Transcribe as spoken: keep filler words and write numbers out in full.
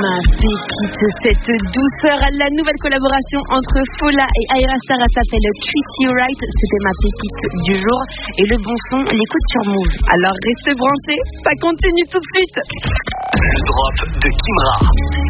Ma pépite, cette douceur, la nouvelle collaboration entre Fola et Ayra Starr s'appelle Treat You Right. C'était ma pépite du jour. Et le bon son, l'écoute sur Move. Alors restez branchés, ça continue tout de suite. Le drop de Kimra.